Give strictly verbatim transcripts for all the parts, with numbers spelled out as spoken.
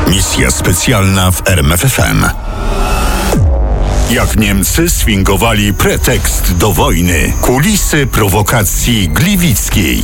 Misja specjalna w R M F F M. Jak Niemcy sfingowali pretekst do wojny. Kulisy prowokacji gliwickiej.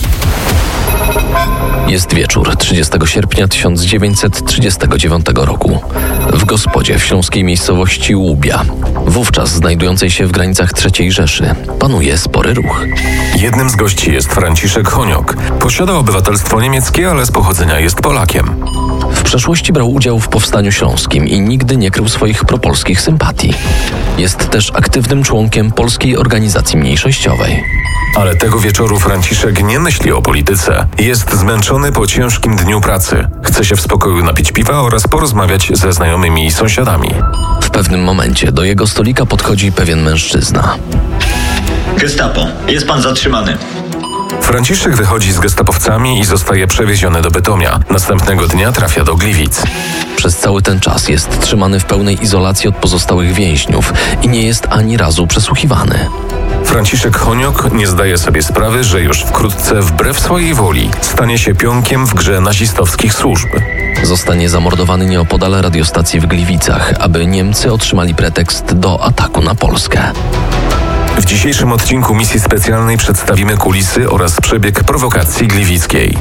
Jest wieczór trzydziestego sierpnia tysiąc dziewięćset trzydziestego dziewiątego roku. W gospodzie w śląskiej miejscowości Łubia, wówczas znajdującej się w granicach trzeciej Rzeszy, panuje spory ruch. Jednym z gości jest Franciszek Honiok. Posiada obywatelstwo niemieckie, ale z pochodzenia jest Polakiem. W przeszłości brał udział w Powstaniu Śląskim i nigdy nie krył swoich propolskich sympatii. Jest też aktywnym członkiem Polskiej Organizacji Mniejszościowej. Ale tego wieczoru Franciszek nie myśli o polityce. Jest zmęczony po ciężkim dniu pracy. Chce się w spokoju napić piwa oraz porozmawiać ze znajomymi i sąsiadami. W pewnym momencie do jego stolika podchodzi pewien mężczyzna. Gestapo, jest pan zatrzymany. Franciszek wychodzi z gestapowcami i zostaje przewieziony do Bytomia. Następnego dnia trafia do Gliwic. Przez cały ten czas jest trzymany w pełnej izolacji od pozostałych więźniów i nie jest ani razu przesłuchiwany. Franciszek Honiok nie zdaje sobie sprawy, że już wkrótce wbrew swojej woli stanie się pionkiem w grze nazistowskich służb. Zostanie zamordowany nieopodal radiostacji w Gliwicach, aby Niemcy otrzymali pretekst do ataku na Polskę. W dzisiejszym odcinku misji specjalnej przedstawimy kulisy oraz przebieg prowokacji gliwickiej.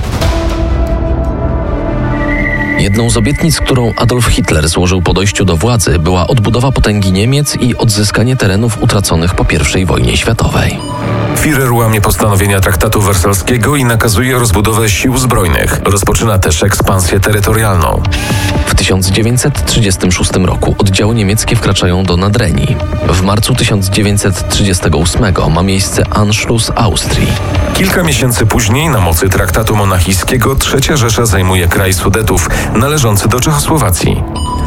Jedną z obietnic, którą Adolf Hitler złożył po dojściu do władzy, była odbudowa potęgi Niemiec i odzyskanie terenów utraconych po pierwszej wojnie światowej. Führer łamie postanowienia traktatu wersalskiego i nakazuje rozbudowę sił zbrojnych. Rozpoczyna też ekspansję terytorialną. W tysiąc dziewięćset trzydziestym szóstym roku oddziały niemieckie wkraczają do Nadrenii. W marcu tysiąc dziewięćset trzydziestego ósmego ma miejsce Anschluss Austrii. Kilka miesięcy później na mocy traktatu monachijskiego Trzecia Rzesza zajmuje kraj Sudetów, należący do Czechosłowacji.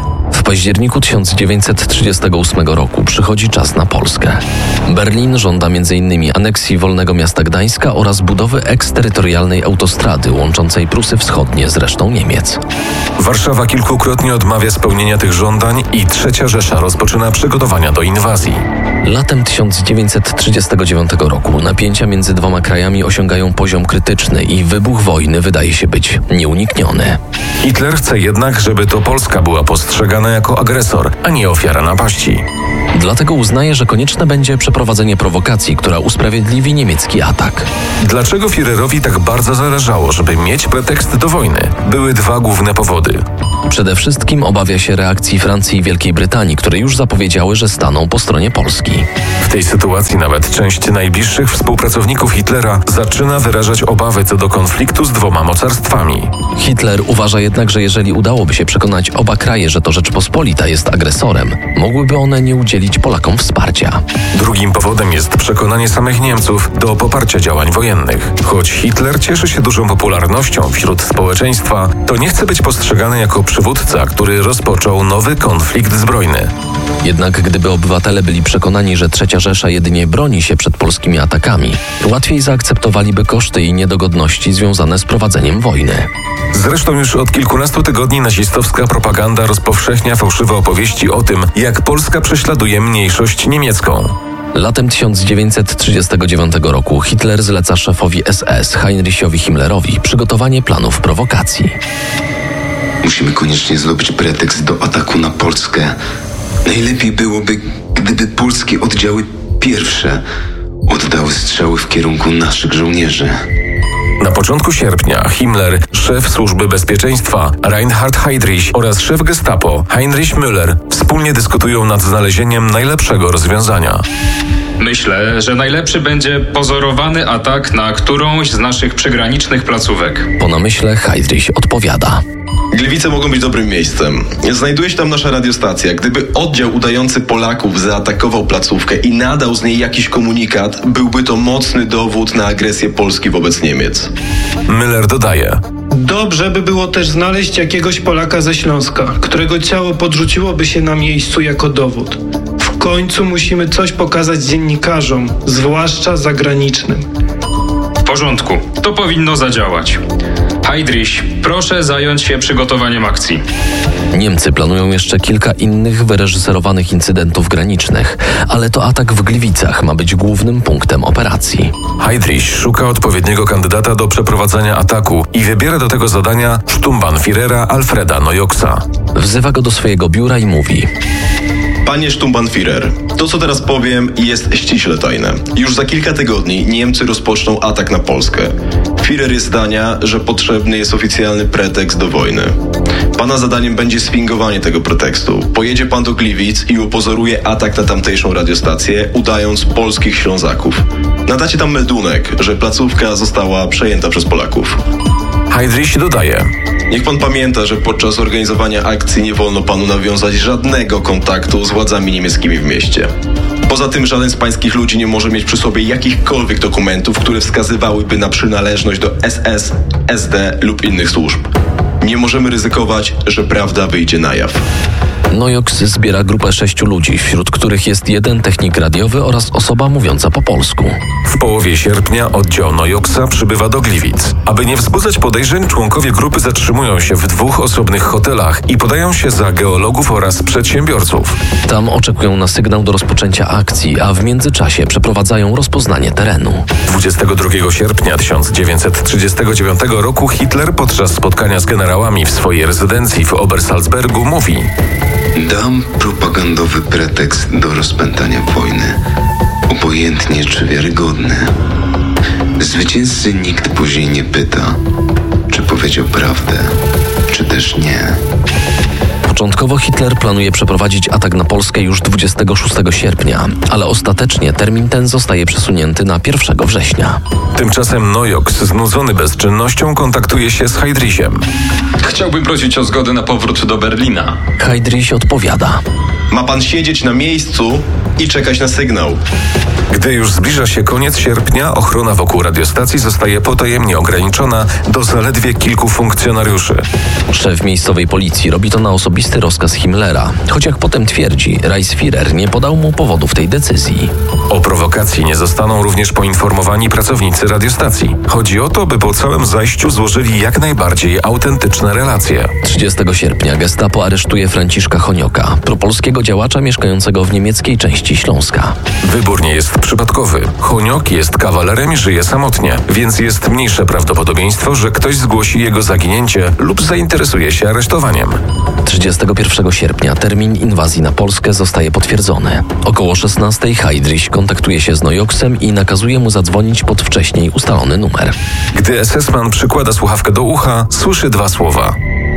W październiku tysiąc dziewięćset trzydziestego ósmego roku przychodzi czas na Polskę. Berlin żąda m in aneksji Wolnego Miasta Gdańska oraz budowy eksterytorialnej autostrady łączącej Prusy Wschodnie z resztą Niemiec. Warszawa kilkukrotnie odmawia spełnienia tych żądań i Trzecia Rzesza rozpoczyna przygotowania do inwazji. Latem tysiąc dziewięćset trzydziestego dziewiątego roku napięcia między dwoma krajami osiągają poziom krytyczny i wybuch wojny wydaje się być nieunikniony. Hitler chce jednak, żeby to Polska była postrzegana jako agresor, a nie ofiara napaści. Dlatego uznaje, że konieczne będzie przeprowadzenie prowokacji, która usprawiedliwi niemiecki atak. Dlaczego Führerowi tak bardzo zależało, żeby mieć pretekst do wojny? Były dwa główne powody. Przede wszystkim obawia się reakcji Francji i Wielkiej Brytanii, które już zapowiedziały, że staną po stronie Polski. W tej sytuacji nawet część najbliższych współpracowników Hitlera zaczyna wyrażać obawy co do konfliktu z dwoma mocarstwami. Hitler uważa jednak, że jeżeli udałoby się przekonać oba kraje, że to Rzeczpospolita jest agresorem, mogłyby one nie udzielić Polakom wsparcia. Drugim powodem jest przekonanie samych Niemców do poparcia działań wojennych. Choć Hitler cieszy się dużą popularnością wśród społeczeństwa, to nie chce być postrzegany jako przywódca, który rozpoczął nowy konflikt zbrojny. Jednak gdyby obywatele byli przekonani, że Trzecia Rzesza jedynie broni się przed polskimi atakami, łatwiej zaakceptowaliby koszty i niedogodności związane z prowadzeniem wojny. Zresztą już od kilkunastu tygodni nazistowska propaganda rozpowszechnia fałszywe opowieści o tym, jak Polska prześladuje mniejszość niemiecką. Latem tysiąc dziewięćset trzydziestego dziewiątego roku Hitler zleca szefowi S S Heinrichowi Himmlerowi przygotowanie planów prowokacji. Musimy koniecznie zrobić pretekst do ataku na Polskę. Najlepiej byłoby, gdyby polskie oddziały pierwsze oddały strzały w kierunku naszych żołnierzy. Na początku sierpnia Himmler, szef Służby Bezpieczeństwa Reinhard Heydrich oraz szef Gestapo Heinrich Müller wspólnie dyskutują nad znalezieniem najlepszego rozwiązania. Myślę, że najlepszy będzie pozorowany atak na którąś z naszych przygranicznych placówek. Po namyśle Heydrich odpowiada. Gliwice mogą być dobrym miejscem. Znajduje się tam nasza radiostacja. Gdyby oddział udający Polaków zaatakował placówkę i nadał z niej jakiś komunikat, byłby to mocny dowód na agresję Polski wobec Niemiec. Müller dodaje. Dobrze by było też znaleźć jakiegoś Polaka ze Śląska, którego ciało podrzuciłoby się na miejscu jako dowód. W końcu musimy coś pokazać dziennikarzom, zwłaszcza zagranicznym. W porządku, to powinno zadziałać. Heydrich, proszę zająć się przygotowaniem akcji. Niemcy planują jeszcze kilka innych wyreżyserowanych incydentów granicznych, ale to atak w Gliwicach ma być głównym punktem operacji. Heydrich szuka odpowiedniego kandydata do przeprowadzenia ataku i wybiera do tego zadania sztumbannführera Alfreda Nojoxa. Wzywa go do swojego biura i mówi: Panie Sturmbannführer, to co teraz powiem jest ściśle tajne. Już za kilka tygodni Niemcy rozpoczną atak na Polskę. Führer jest zdania, że potrzebny jest oficjalny pretekst do wojny. Pana zadaniem będzie sfingowanie tego pretekstu. Pojedzie pan do Gliwic i upozoruje atak na tamtejszą radiostację, udając polskich Ślązaków. Nadacie tam meldunek, że placówka została przejęta przez Polaków. Heydrich dodaje: Niech pan pamięta, że podczas organizowania akcji nie wolno panu nawiązać żadnego kontaktu z władzami niemieckimi w mieście. Poza tym żaden z pańskich ludzi nie może mieć przy sobie jakichkolwiek dokumentów, które wskazywałyby na przynależność do S S, S D lub innych służb. Nie możemy ryzykować, że prawda wyjdzie na jaw. Nojoks zbiera grupę sześciu ludzi, wśród których jest jeden technik radiowy oraz osoba mówiąca po polsku. W połowie sierpnia oddział Nojoksa przybywa do Gliwic. Aby nie wzbudzać podejrzeń, członkowie grupy zatrzymują się w dwóch osobnych hotelach i podają się za geologów oraz przedsiębiorców. Tam oczekują na sygnał do rozpoczęcia akcji, a w międzyczasie przeprowadzają rozpoznanie terenu. dwudziestego drugiego sierpnia tysiąc dziewięćset trzydziestego dziewiątego roku Hitler podczas spotkania z generałami w swojej rezydencji w Obersalzbergu mówi: Dam propagandowy pretekst do rozpętania wojny, obojętnie czy wiarygodny. Zwycięzcy nikt później nie pyta, czy powiedział prawdę, czy też nie. Początkowo Hitler planuje przeprowadzić atak na Polskę już dwudziestego szóstego sierpnia, ale ostatecznie termin ten zostaje przesunięty na pierwszego września. Tymczasem Nojoks, znudzony bezczynnością, kontaktuje się z Heydrichem. Chciałbym prosić o zgodę na powrót do Berlina. Heydrich odpowiada: Ma pan siedzieć na miejscu i czekać na sygnał. Gdy już zbliża się koniec sierpnia, ochrona wokół radiostacji zostaje potajemnie ograniczona do zaledwie kilku funkcjonariuszy. Szef miejscowej policji robi to na osobisty rozkaz Himmlera, choć jak potem twierdzi, Reichsführer nie podał mu powodów tej decyzji. O prowokacji nie zostaną również poinformowani pracownicy radiostacji. Chodzi o to, by po całym zajściu złożyli jak najbardziej autentyczne relacje. trzydziestego sierpnia Gestapo aresztuje Franciszka Honioka, propolskiego działacza mieszkającego w niemieckiej części Śląska. Wybór nie jest przypadkowy. Honiok jest kawalerem i żyje samotnie, więc jest mniejsze prawdopodobieństwo, że ktoś zgłosi jego zaginięcie lub zainteresuje się aresztowaniem. trzydziestego pierwszego sierpnia termin inwazji na Polskę zostaje potwierdzony. Około szesnastej Heydrich kontaktuje się z Nojoksem i nakazuje mu zadzwonić pod wcześniej ustalony numer. Gdy es es man przykłada słuchawkę do ucha, słyszy dwa słowa: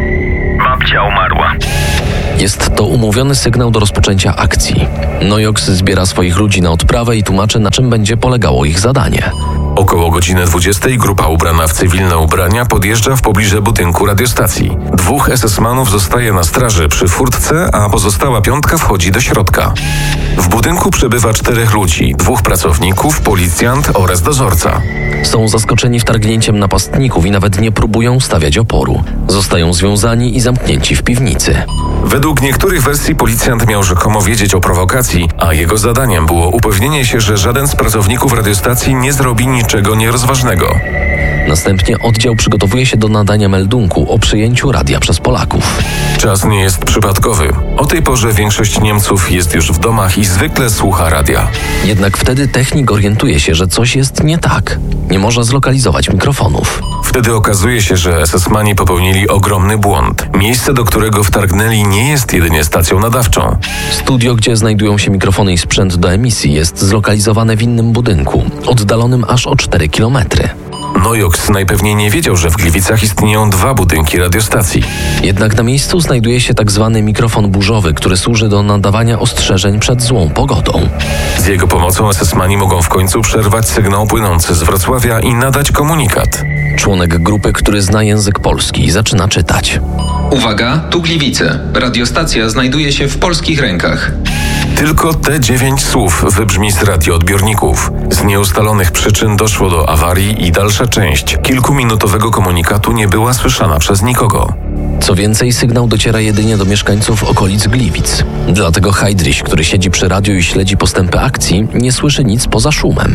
Babcia umarła. Jest to umówiony sygnał do rozpoczęcia akcji. Nojoks zbiera swoich ludzi na odprawę i tłumaczy, na czym będzie polegało ich zadanie. Około godziny dwudziestej grupa ubrana w cywilne ubrania podjeżdża w pobliże budynku radiostacji. Dwóch es es manów zostaje na straży przy furtce, a pozostała piątka wchodzi do środka. W budynku przebywa czterech ludzi, dwóch pracowników, policjant oraz dozorca. Są zaskoczeni wtargnięciem napastników i nawet nie próbują stawiać oporu. Zostają związani i zamknięci w piwnicy. Według niektórych wersji policjant miał rzekomo wiedzieć o prowokacji, a jego zadaniem było upewnienie się, że żaden z pracowników radiostacji nie zrobi niczego nierozważnego. Następnie oddział przygotowuje się do nadania meldunku o przyjęciu radia przez Polaków. Czas nie jest przypadkowy. O tej porze większość Niemców jest już w domach i zwykle słucha radia. Jednak wtedy technik orientuje się, że coś jest nie tak. Nie może zlokalizować mikrofonów. Wtedy okazuje się, że es es mani popełnili ogromny błąd. Miejsce, do którego wtargnęli, nie jest jedynie stacją nadawczą. Studio, gdzie znajdują się mikrofony i sprzęt do emisji, jest zlokalizowane w innym budynku, oddalonym aż o cztery kilometry. Nojoks najpewniej nie wiedział, że w Gliwicach istnieją dwa budynki radiostacji. Jednak na miejscu znajduje się tak zwany mikrofon burzowy, który służy do nadawania ostrzeżeń przed złą pogodą. Z jego pomocą es es mani mogą w końcu przerwać sygnał płynący z Wrocławia i nadać komunikat. Członek grupy, który zna język polski, zaczyna czytać. Uwaga, tu Gliwice. Radiostacja znajduje się w polskich rękach. Tylko te dziewięć słów wybrzmi z radioodbiorników. Z nieustalonych przyczyn doszło do awarii i dalsza część kilkuminutowego komunikatu nie była słyszana przez nikogo. Co więcej, sygnał dociera jedynie do mieszkańców okolic Gliwic. Dlatego Heydrich, który siedzi przy radiu i śledzi postępy akcji, nie słyszy nic poza szumem. W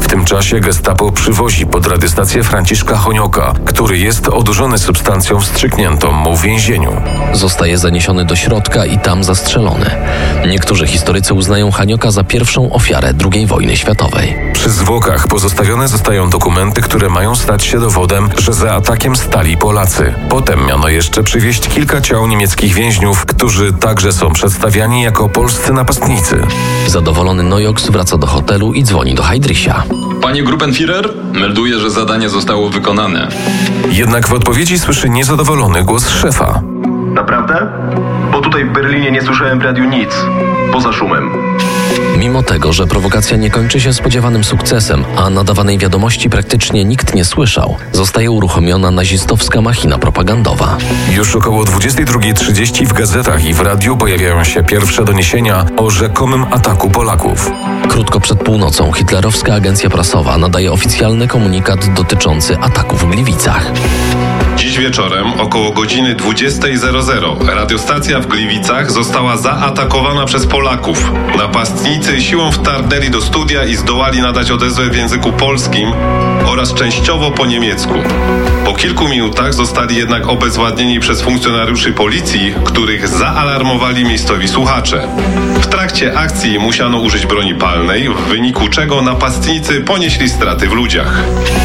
W tym czasie gestapo przywozi pod radiostację Franciszka Honioka, który jest odurzony substancją wstrzykniętą mu w więzieniu. Zostaje zaniesiony do środka i tam zastrzelony. Niektórzy historycy uznają Hanioka za pierwszą ofiarę drugiej wojny światowej. Przy zwłokach pozostawione zostają dokumenty, które mają stać się dowodem, że za atakiem stali Polacy. Potem miano jeszcze przywieźć kilka ciał niemieckich więźniów, którzy także są przedstawiani jako polscy napastnicy. Zadowolony Nojoks wraca do hotelu i dzwoni do Heydricha. Panie Gruppenführer, melduję, że zadanie zostało wykonane. Jednak w odpowiedzi słyszy niezadowolony głos szefa. Naprawdę? Bo tutaj w Berlinie nie słyszałem w radiu nic, poza szumem. Mimo tego, że prowokacja nie kończy się spodziewanym sukcesem, a nadawanej wiadomości praktycznie nikt nie słyszał, zostaje uruchomiona nazistowska machina propagandowa. Już około dwudziestej drugiej trzydzieści w gazetach i w radiu pojawiają się pierwsze doniesienia o rzekomym ataku Polaków. Krótko przed północą hitlerowska agencja prasowa nadaje oficjalny komunikat dotyczący ataku w Gliwicach. Dziś wieczorem około godziny dwudziestej radiostacja w Gliwicach została zaatakowana przez Polaków. Napastnicy siłą wtargnęli do studia i zdołali nadać odezwę w języku polskim oraz częściowo po niemiecku. Po kilku minutach zostali jednak obezwładnieni przez funkcjonariuszy policji, których zaalarmowali miejscowi słuchacze. W trakcie akcji musiano użyć broni palnej, w wyniku czego napastnicy ponieśli straty w ludziach.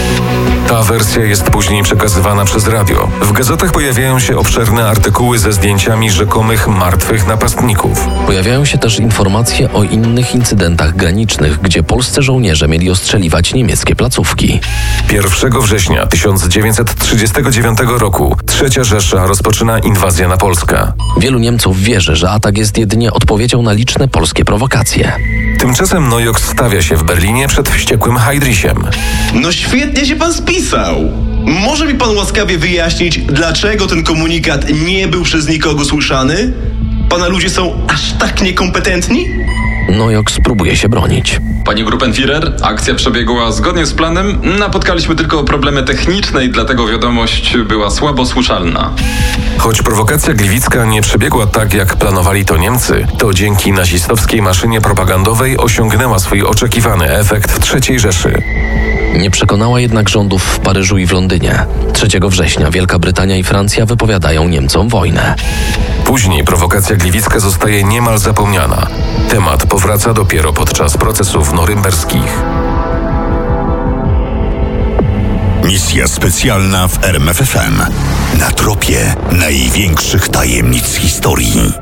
Ta wersja jest później przekazywana przez radio. W gazetach pojawiają się obszerne artykuły ze zdjęciami rzekomych martwych napastników. Pojawiają się też informacje o innych incydentach granicznych, gdzie polscy żołnierze mieli ostrzeliwać niemieckie placówki. pierwszego września tysiąc dziewięćset trzydziestego dziewiątego roku Trzecia Rzesza rozpoczyna inwazję na Polskę. Wielu Niemców wierzy, że atak jest jedynie odpowiedzią na liczne polskie prowokacje. Tymczasem Nojoks stawia się w Berlinie przed wściekłym Heydrichem. No świetnie się pan spisał. Może mi pan łaskawie wyjaśnić, dlaczego ten komunikat nie był przez nikogo słyszany? Pana ludzie są aż tak niekompetentni? Nojoks próbuje się bronić. Panie Gruppenführer, akcja przebiegła zgodnie z planem. Napotkaliśmy tylko problemy techniczne i dlatego wiadomość była słabo słyszalna. Choć prowokacja gliwicka nie przebiegła tak, jak planowali to Niemcy, to dzięki nazistowskiej maszynie propagandowej osiągnęła swój oczekiwany efekt w trzeciej Rzeszy. Nie przekonała jednak rządów w Paryżu i w Londynie. trzeciego września Wielka Brytania i Francja wypowiadają Niemcom wojnę. Później prowokacja gliwicka zostaje niemal zapomniana. Temat powraca dopiero podczas procesów norymberskich. Misja specjalna w R M F F M. Na tropie największych tajemnic historii.